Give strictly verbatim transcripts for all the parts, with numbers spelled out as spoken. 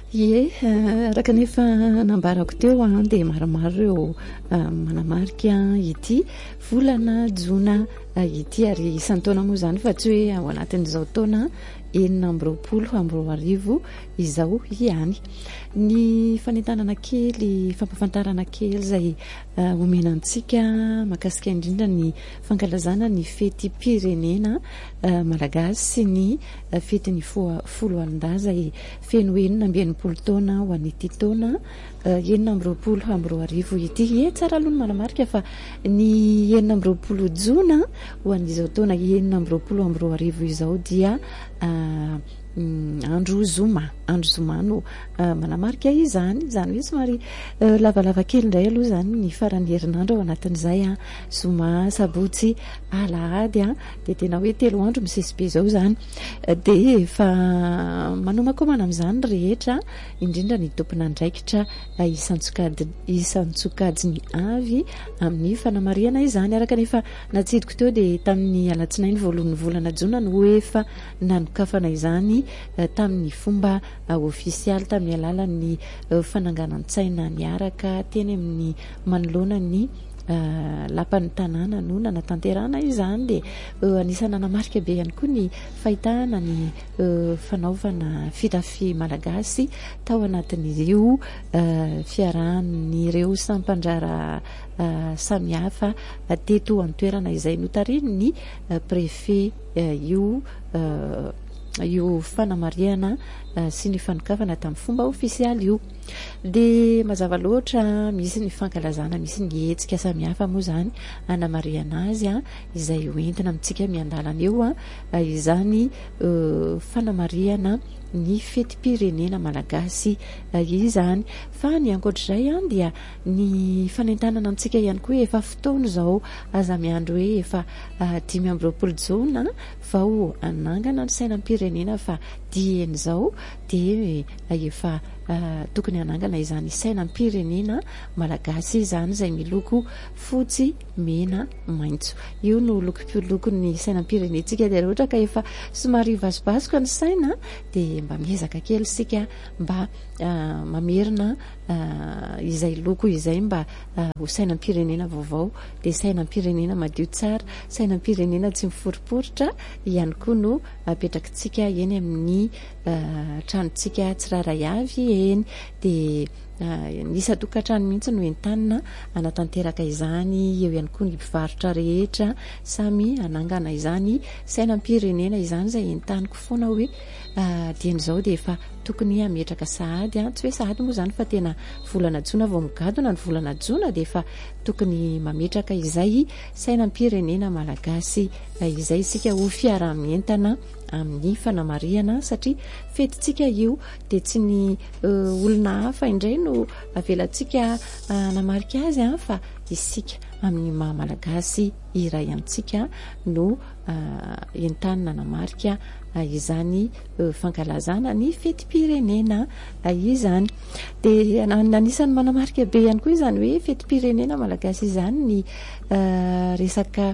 Ie, araka nefa nambarako teo a dia maromaro ireo manamarika ity volana jona ity, ary isan'ny taona moa izany fa tsy hoe ao anatin'izao taona enina amby roapolo amby roa arivo izao ihany. Ny fanentanana kely, fampafantarana kely izay omenantsika mahakasika indrindra ny fankalazana ny fetim-pirenena malagasy sy ny fetin'ny folo alin-daza feno enina amby enimpolo taona ho an'ity taona enina amby roapolo amby roa arivo ity. E tsara aloha ny manamarika fa ny enina amby roapolo jona ho an'izao taona enina amby roapolo amby roa arivo izao dia andro zoma, andro zoma no manamarika izany, izany hoe somary lavalava kely indray aloha izany ny faran'ny herinandro ao anatin'izay a, zoma, sabotsy, alahady a, dia tena hoe telo andro misesibe izao izany. Dia efa manomakomana amin'izany rehetra, indrindra ny tompon'andraikitra isantsokajy isantsokajiny avy amin'ny fanamariana izany. Araka nefa natsidiko teo dia tamin'ny alatsinainy voalohan'ny volana jona no efa nanokafana izany tamin'ny fomba ofisialy, tamin'ny alalan'ny fananganan-tsaina niaraka teny amin'ny manoloana ny lapan'ny tanàna no nanatanterana izany. Dia anisany nanamarika be ihany koa ny fahitana ny fanaovana fitafy malagasy tao anatin'ireo fiarahan'ireo sampandrara samihafa teto amin'ny toerana izay notariny ny préfet io io fanamariana sy ny fanokafana tamin'ny fomba ofisialy io. Dia mazava loatra misy ny fankalazana, misy ny hetsika samihafa moa izany anamariana azy a, izay hoentina amintsika miandalana eo a, izany fanamariana ny fetim-pirenena malagasy izany. Fa ny ankoatr'izay a dia ny fanentanana antsika ihany koa efa fotoana izao aza miandro hoe efa dimy amby roapolo jona vao anangana ny sainam-pirenena, fa dieny izao dia efa tokony anangana izany sainam-pirenena malagasy izany, izay miloko fotsy, mena, maitso. Io no lokolokony sainam-pirenentsika. Dia ohatra ka efa somary vasobasoka ny saina dia mba miezaka kely sika mba mamerina izay loko izay mba ho sainam-pirenena vaovao, dia sainam-pirenena madio tsara, sainam-pirenena tsy miforiporitra ihany koa no apetrakintsika eny amin'ny tranontsika tsiraray avy eny. Dia nisy tokantrano mihitsy no entanina anatanteraka izany, eo ihany koa ny mpivarotra rehetra samy anangana izany sainam-pirenena izany, izay entaniko foana hoe dian'izao dia efa tokony ametraka sahady a, tsy hoe sahady moa izany fa tena volana jona vao migadona ny volana jona dia efa tokony mametraka izay sainam-pirenena malagasy izay isika ho fiarah-mientana amin'ny fanamariana, satria fetintsika io dia tsy ny olona hafa indray no avelantsika namarika azy a, fa isika amin'ny maha malagasy iray amintsika no entanina namarika izany fankalazana ny fetim-pirenena izany. Dia anisany manamarika be ihany koa izany hoe fetim-pirenena malagasy izany ny resaka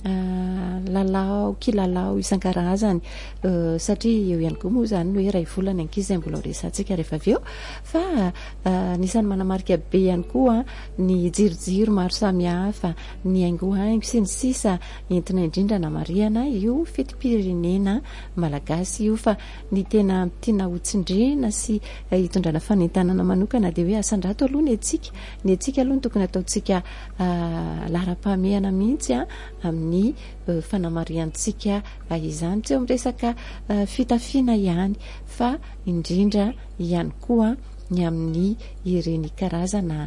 lalao, kilalao isan-karazany, satria eo ihany koa moa izany no hoe iray volana ankizy izay mbola ho resantsika rehefa avy eo. Fa anisany manamarika be ihany koa ny jirojiro maro samihafa, ny haingohaingo sy ny sisa entina indrindra namariana io fetim-pirenena malagasy io. Fa ny tena tiana hotsindrina sy hitondrana fanentanana manokana dia hoe asandrato aloha ny etsika, ny etsika aloha ny tokony ataontsika lara-pahamehana mihitsy a amin'ny fanamariantsika izany, tsy eo amin'ny resaka fitafiana ihany fa indrindra ihany koa ny amin'ny ireny karazana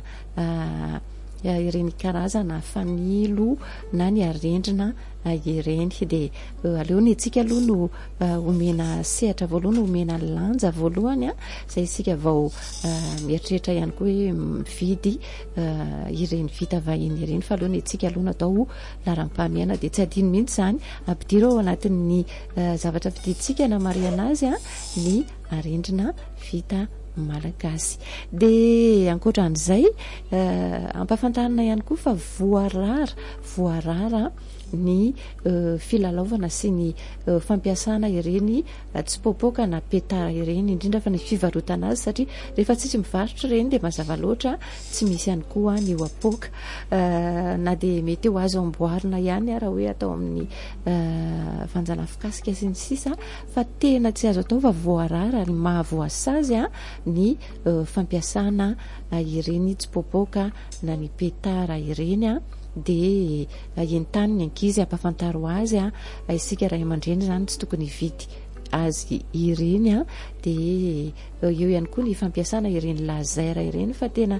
ireny karazana fanilo na ny arendrina ireny. Dia aleony etsika aloha no omena sehatra voalohany, omena lanja voalohany a, izay isika vao mieritreritra ihany koa hoe mividy ireny vita vahiny ireny. Fa aleony etsika aloha natao laram-pahamehana, dia tsy adino mihitsy izany ampidiro ao anatin'ny zavatra vidintsika namariana azy a ny arendrina vita malagasy. Dia ankoatran'izay ampafantarina ihany koa fa voarara voarara ny filalaovana sy ny fampiasana ireny tsipopoka na petara ireny, indrindra fa ny fivarotana azy satria rehefa tsisy mivarotra ireny dia mazava loatra tsy misy ihany koa ny apoka na dia mety ho azo amboarina ihany raha hoe atao amin'ny fanjana fikasika sy ny sisa, fa tena tsy azo atao fa voarara ary mahavoasazy a ny fampiasana ireny tsipopoka na ny petara ireny a, dia entany ny ankizy ampafantaro azy a isika ray aman-dreny zany tsy tokony hividy azy ireny a, dia eo ihany koa ny fampiasana ireny laser ireny fa tena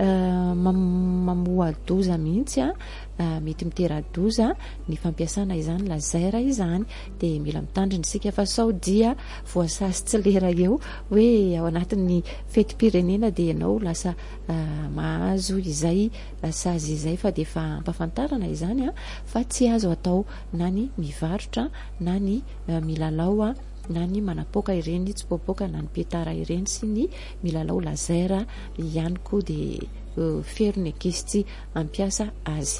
mamoa doza mihitsy a, mety mitera-doza ny fampiasana izany laser izany, dia mila mitandrina isika fa sao dia voasasy tsy lera eo hoe ao anatin'ny fetim-pirenena dia ianao lasa mahazo izay sazy izay, fa dia efa ampafantarana izany a fa tsy azo atao na ny mivarotra na ny milalao a na ny manapoka ireny tsipopoka na ny petara ireny sy ny milalao laser ihany koa, dia fero ny ankizy tsy ampiasa azy.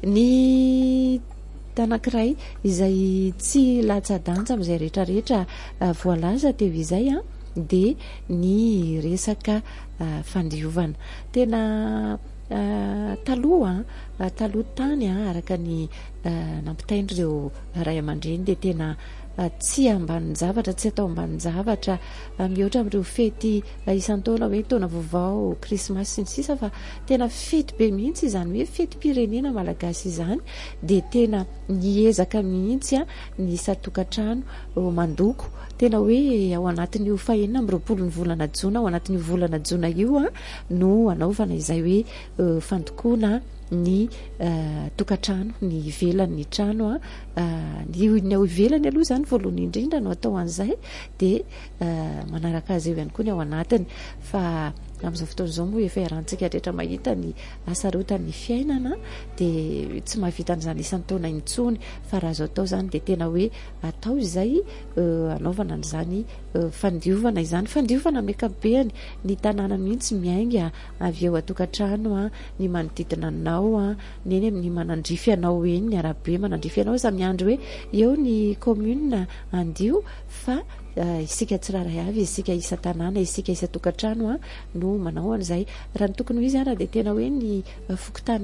Ny tanankiray izay tsy latsa-danja amin'izay rehetrarehetra voalaza teo izay a dia ny resaka fandiovana. Tena taloha taloha tany a araka ny nampitain'ireo ray aman-dreny dia tena tsy ambanin'ny zavatra, tsy atao ambanin'ny zavatra mihoatra amin'ireo fety isan-taona hoe taona vaovao, krismasy sy ny sisa, fa tena fety be mihitsy izany hoe fetim-pirenena malagasy izany, dia tena niezaka mihitsy a ny isa-tokantrano mandoko, tena hoe ao anatin'io fahenina amby roapolo ny volana jona, ao anatin'io volana jona io a no anaovana izay hoe fandokoana ny tokantrano, ny ivelan'ny trano a, ny ao ivelany aloha zany voalohany indrindra no atao an'izay, dia manaraka azy eo ihany koa ny ao anatiny, fa amin'izao fotoana izao moa efa iarahantsika rehetra mahita ny hasarotan'ny fiainana dia tsy mahavita an'izany isan-taona intsony, fa raha azo atao zany dia tena hoe atao izay anaovana an'izany fandiovana izany, fandiovana amin'ny ankapobeny ny tanàna mihitsy miainga avy eo atokantrano a, ny manodidina anao a, ny eny amin'ny manandrify anao eny, ny arabe manandrify anao samy andro hoe eo ny commune andio, fa isika tsiraray avy, isika isa tanàna, isika isa tokantrano a no manao an'izay. Raha ny tokony ho izy ara dia tena hoe ny fokotany